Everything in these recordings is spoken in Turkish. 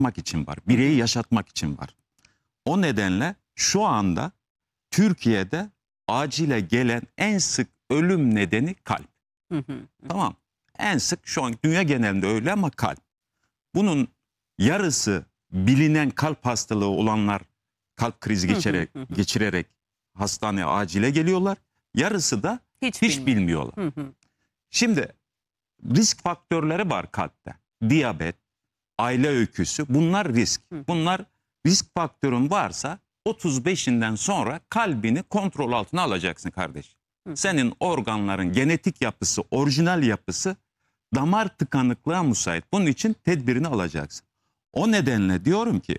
yaşatmak için var. Bireyi yaşatmak için var. O nedenle şu anda Türkiye'de acile gelen en sık ölüm nedeni kalp. Tamam. En sık şu an dünya genelinde öyle ama kalp. Bunun yarısı bilinen kalp hastalığı olanlar kalp krizi geçirerek hastaneye acile geliyorlar. Yarısı da hiç bilmiyorlar. Şimdi risk faktörleri var kalpte. Diyabet, aile öyküsü, bunlar risk. Bunlar risk faktörün varsa 35'inden sonra kalbini kontrol altına alacaksın kardeşim. Senin organların genetik yapısı, orijinal yapısı damar tıkanıklığa müsait. Bunun için tedbirini alacaksın. O nedenle diyorum ki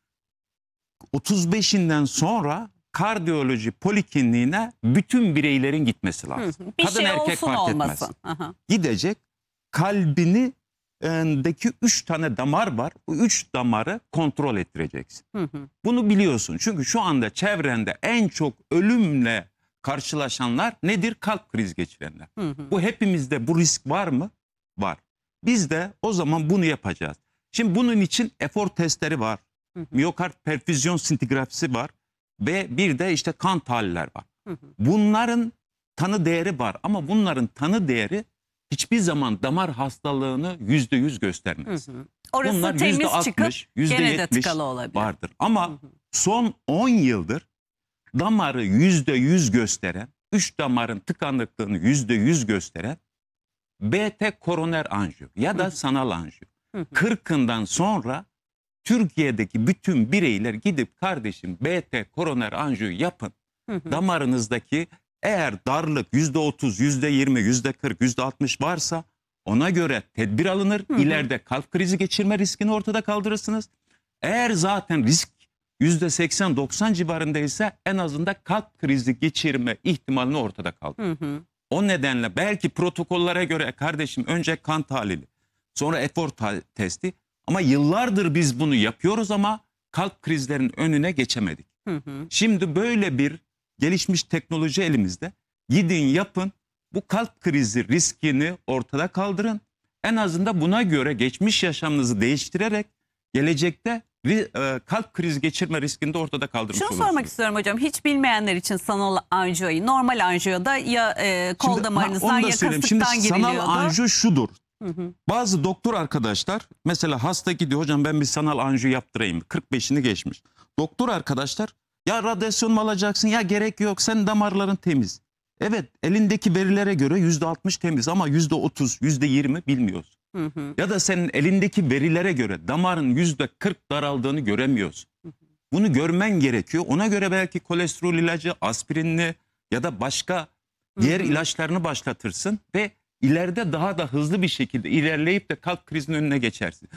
35'inden sonra kardiyoloji polikliniğine bütün bireylerin gitmesi lazım. Bir Kadın şey erkek olsun fark olmasın. etmez. Gidecek, kalbini deki 3 tane damar var. Bu 3 damarı kontrol ettireceksin. Bunu biliyorsun. Çünkü şu anda çevrende en çok ölümle karşılaşanlar nedir? Kalp krizi geçirenler. Bu hepimizde bu risk var mı? Var. Biz de o zaman bunu yapacağız. Şimdi bunun için efor testleri var. Miyokard perfüzyon sintigrafisi var. Ve bir de işte kan tahliller var. Bunların tanı değeri var. Ama bunların tanı değeri hiçbir zaman damar hastalığını %100 göstermez. Orası bunlar temiz çıkıp %60, gene de tıkalı %70 olabilir. vardır. Ama son 10 yıldır damarı %100 gösteren, 3 damarın tıkanıklığını %100 gösteren BT koroner anjiyo ya da sanal anjiyo. 40'ından sonra Türkiye'deki bütün bireyler gidip kardeşim BT koroner anjiyo yapın. Damarınızdaki eğer darlık %30, %20, %40, %60 varsa ona göre tedbir alınır. İleride kalp krizi geçirme riskini ortada kaldırırsınız. Eğer zaten risk %80-90 civarındaysa en azından kalp krizi geçirme ihtimalini ortada kaldırır. O nedenle belki protokollere göre kardeşim önce kan tahlili, sonra efor testi ama yıllardır biz bunu yapıyoruz ama kalp krizlerinin önüne geçemedik. Şimdi böyle bir gelişmiş teknoloji elimizde. Gidin yapın, bu kalp krizi riskini ortada kaldırın. En azından buna göre geçmiş yaşamınızı değiştirerek gelecekte kalp krizi geçirme riskini de ortada kaldırmış olursunuz. Şunu sormak istiyorum hocam. Hiç bilmeyenler için sanal anjiyoyu, normal anjiyoda ya kol damarınızdan ya kasıktan giriliyordu. Sanal anjiyo şudur. Bazı doktor arkadaşlar mesela hasta gidiyor, hocam ben bir sanal anjiyo yaptırayım. 45'ini geçmiş. Doktor arkadaşlar ya radyasyon mu alacaksın ya gerek yok, sen damarların temiz. Evet, elindeki verilere göre %60 temiz ama %30, %20 bilmiyorsun. Ya da senin elindeki verilere göre damarın %40 daraldığını göremiyorsun. Bunu görmen gerekiyor. Ona göre belki kolesterol ilacı, aspirinini ya da başka diğer ilaçlarını başlatırsın ve ileride daha da hızlı bir şekilde ilerleyip de kalp krizinin önüne geçersin.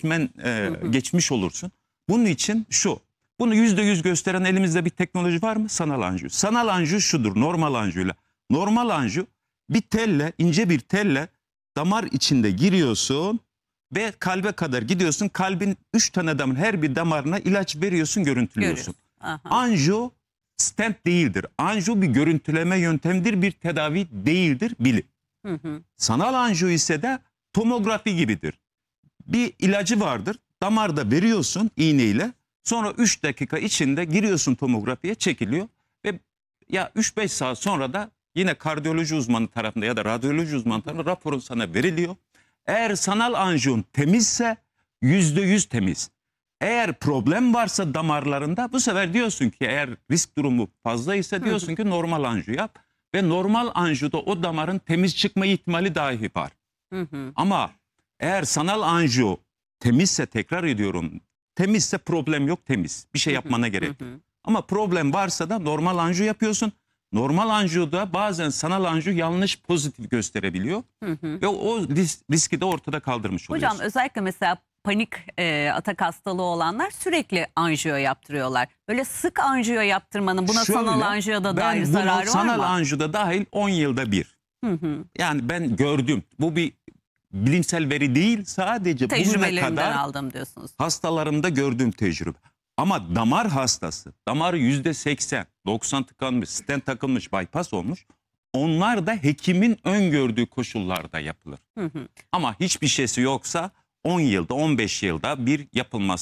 Geçmiş olursun. Bunun için bunu %100 gösteren elimizde bir teknoloji var mı? Sanal anjiyo. Sanal anjiyo şudur, normal anjiyoyla. Normal anjiyo bir telle, ince bir telle damar içinde giriyorsun ve kalbe kadar gidiyorsun. Kalbin 3 tane damar, her bir damarına ilaç veriyorsun, görüntülüyorsun. Anjiyo stent değildir. Anjiyo bir görüntüleme yöntemidir, bir tedavi değildir, bilin. Sanal anjiyo ise de tomografi gibidir. Bir ilacı vardır, damarda veriyorsun iğneyle. Sonra 3 dakika içinde giriyorsun, tomografiye çekiliyor ve ya 3-5 saat sonra da yine kardiyoloji uzmanı tarafında ya da radyoloji uzmanı tarafında raporun sana veriliyor. Eğer sanal anjiyon temizse %100 temiz. Eğer problem varsa damarlarında bu sefer diyorsun ki eğer risk durumu fazlaysa diyorsun ki normal anjiyo yap. Ve normal anjiyoda o damarın temiz çıkma ihtimali dahi var. Ama eğer sanal anjiyo temizse, tekrar ediyorum, temizse problem yok, temiz. Bir şey yapmana gerek yok. Ama problem varsa da normal anjiyo yapıyorsun. Normal anjiyoda bazen sanal anjiyo yanlış pozitif gösterebiliyor. Ve o riski de ortada kaldırmış oluyorsun. Hocam özellikle mesela panik atak hastalığı olanlar sürekli anjiyo yaptırıyorlar. Böyle sık anjiyo yaptırmanın sanal anjiyoda dair zararı var mı? Sanal anjiyoda dahil 10 yılda bir. Yani ben gördüm. Bu bir bilimsel veri değil, sadece bugüne kadar aldım diyorsunuz. Hastalarımda gördüğüm tecrübe. Ama damar hastası, damarı %80, 90 tıkanmış, stent takılmış, bypass olmuş. Onlar da hekimin öngördüğü koşullarda yapılır. Ama hiçbir şeysi yoksa 10 yılda, 15 yılda bir yapılması